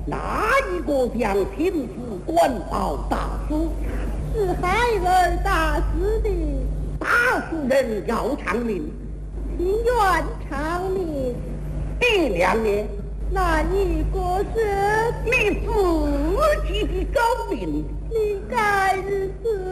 哪一个将亲自管报大书？ 是孩儿大师的。 大书人要偿命， 情愿偿命。 第2年， 那一个是你自己的高明。 你该日子